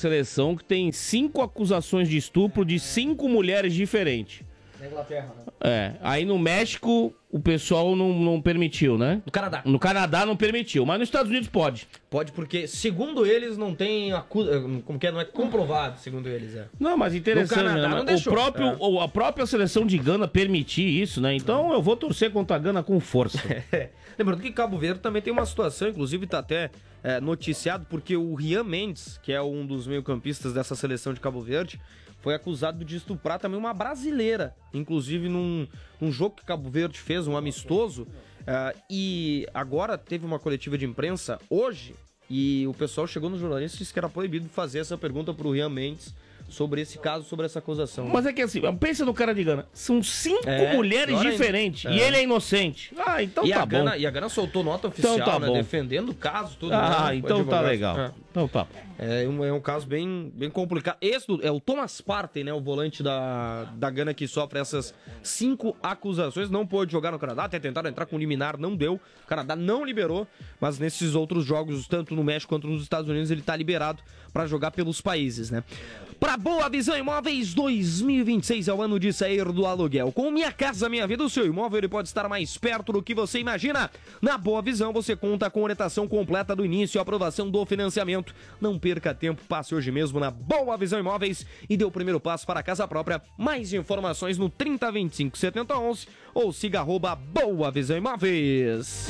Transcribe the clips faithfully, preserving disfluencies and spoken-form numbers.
seleção que tem cinco acusações de estupro de cinco mulheres diferentes. Na Inglaterra, né? É, aí no México o pessoal não, não permitiu, né? No Canadá. No Canadá não permitiu, mas nos Estados Unidos pode. Pode porque, segundo eles, não tem acusa... Como que é? Não é comprovado, segundo eles, é. Não, mas interessante, No Canadá né? não O deixou. próprio, É. o- a própria seleção de Gana permitir isso, né? Então eu vou torcer contra a Gana com força. É. Lembrando que Cabo Verde também tem uma situação, inclusive tá até é, noticiado, porque o Rian Mendes, que é um dos meio-campistas dessa seleção de Cabo Verde, foi acusado de estuprar também uma brasileira, inclusive num, num jogo que Cabo Verde fez, um amistoso, uh, e agora teve uma coletiva de imprensa hoje, e o pessoal chegou no jornalista e disse que era proibido fazer essa pergunta pro Rian Mendes sobre esse caso, sobre essa acusação. Mas é que assim, pensa no cara de Gana. São cinco É, mulheres pior ainda. diferentes. É. E ele é inocente. Ah, então e, tá a bom. Gana, e a Gana soltou nota oficial, Então tá né, bom. defendendo o caso, tudo. Ah, né, então tá advogado. legal. É. Então tá. É um, é um caso bem, bem complicado. Esse do- é o Thomas Partey, né? O volante da, da Gana que sofre essas cinco acusações. Não pôde jogar no Canadá, até tentaram entrar com liminar, não deu. O Canadá não liberou, mas nesses outros jogos, tanto no México quanto nos Estados Unidos, ele tá liberado para jogar pelos países, né? Pra Boa Visão Imóveis, dois mil e vinte e seis é o ano de sair do aluguel. Com Minha Casa Minha Vida, o seu imóvel ele pode estar mais perto do que você imagina. Na Boa Visão, você conta com orientação completa do início e aprovação do financiamento. Não perca tempo, passe hoje mesmo na Boa Visão Imóveis e dê o primeiro passo para a casa própria. Mais informações no trinta, vinte e cinco, setenta, onze ou siga arroba Boa Visão Imóveis.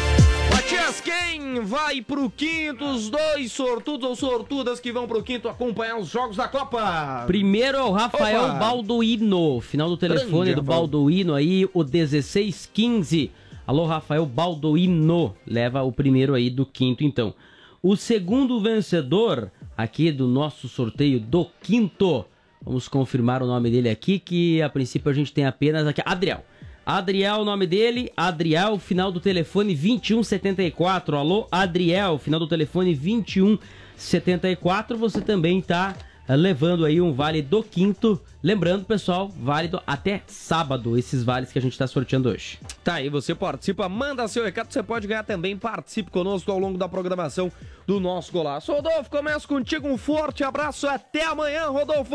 Matias, quem vai pro quinto? Os dois sortudos ou sortudas que vão pro quinto acompanhar os jogos da Copa. Primeiro é o Rafael Opa! Balduino. Final do telefone Grande, do Rafael. Balduino aí, o dezesseis quinze. Alô, Rafael Balduino. Leva o primeiro aí do quinto, então. O segundo vencedor aqui do nosso sorteio do quinto. Vamos confirmar o nome dele aqui, que a princípio a gente tem apenas aqui. Adriel. Adriel, o nome dele, Adriel, final do telefone vinte e um setenta e quatro. Alô, Adriel, final do telefone vinte e um setenta e quatro. Você também tá eh, levando aí um vale do quinto. Lembrando, pessoal, válido até sábado, esses vales que a gente tá sorteando hoje. Tá aí, você participa, manda seu recado, você pode ganhar também, participe conosco ao longo da programação do nosso Golaço. Rodolfo, começo contigo, um forte abraço, até amanhã, Rodolfo!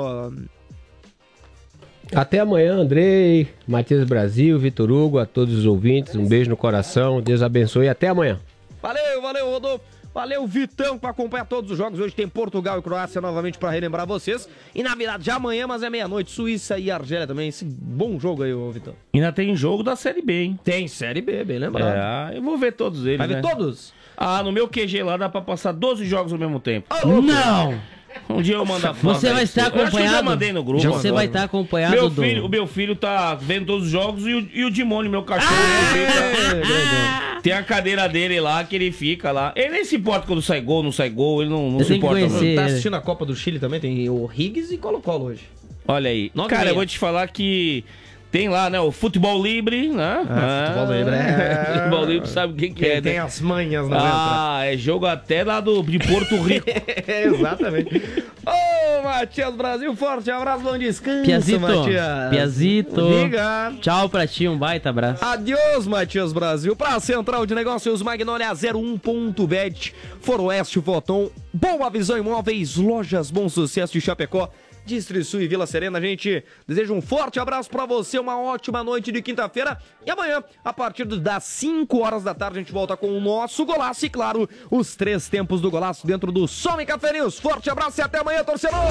Até amanhã, Andrei, Matias Brasil, Vitor Hugo, a todos os ouvintes, um beijo no coração, Deus abençoe e até amanhã. Valeu, valeu, Rodolfo. Valeu, Vitão, para acompanhar todos os jogos. Hoje tem Portugal e Croácia novamente para relembrar vocês. E na virada de amanhã, mas é meia-noite, Suíça e Argélia também. Esse bom jogo aí, ô Vitão. Ainda tem jogo da Série B, hein? Tem Série B, bem lembrado. É, eu vou ver todos eles, Vai ver né? todos? Ah, no meu Q G lá dá pra passar doze jogos ao mesmo tempo. Não! Um dia eu mando a foto. Você aí vai pra estar Eu acho que eu já acompanhado. mandei no grupo. Você agora. vai estar acompanhado Meu do... filho, o meu filho tá vendo todos os jogos e o, e o Dimone, meu cachorro, Ah! ele fica- tem a cadeira dele lá que ele fica lá. Ele nem se importa quando sai gol, não sai gol, ele não, não Eu se tenho que importa. conhecer. não. Tá ele. assistindo a Copa do Chile também? Tem o Higgs e Colo-Colo hoje. Olha aí. Nove e Cara, meia. eu vou te falar que tem lá, né, o Futebol Livre, né? Ah, Futebol Livre, é. Futebol Livre, sabe o que que é, Tem né? as manhas na Ah, é jogo até lá do, de Porto Rico. É, exatamente. Ô, Matias Brasil, forte abraço, bom descanso, Piazito, Matias. Piazito. Liga. Tchau pra ti, um baita abraço. Adiós, Matias Brasil. Pra Central de Negócios, Magnolia zero um ponto bet, Foroeste, Foton, Boa Visão Imóveis, Lojas Bom Sucesso de Chapecó, Distrisul e Vila Serena. A gente deseja um forte abraço pra você, uma ótima noite de quinta-feira. E amanhã, a partir das cinco horas da tarde, a gente volta com o nosso Golaço e, claro, os três tempos do Golaço dentro do Som e Café News. Forte abraço e até amanhã, torcedor!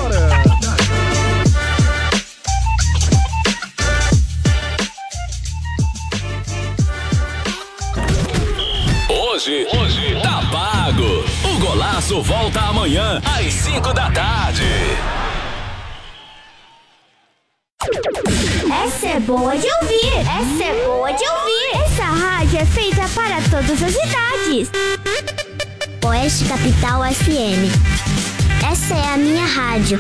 Hoje, hoje tá pago. O Golaço volta amanhã às cinco da tarde. Essa é boa de ouvir. Essa é boa de ouvir. Essa rádio é feita para todas as idades. Oeste Capital F M. Essa é a minha rádio.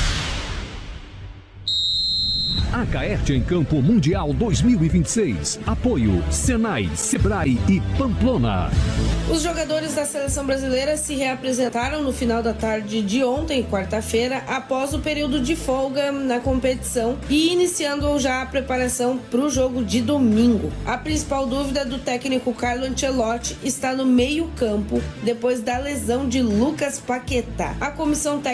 A Caerte em Campo Mundial dois mil e vinte e seis. Apoio Senai, Sebrae e Pamplona. Os jogadores da seleção brasileira se reapresentaram no final da tarde de ontem, quarta-feira, após o período de folga na competição e iniciando já a preparação para o jogo de domingo. A principal dúvida do técnico Carlo Ancelotti está no meio-campo, depois da lesão de Lucas Paquetá. A comissão técnica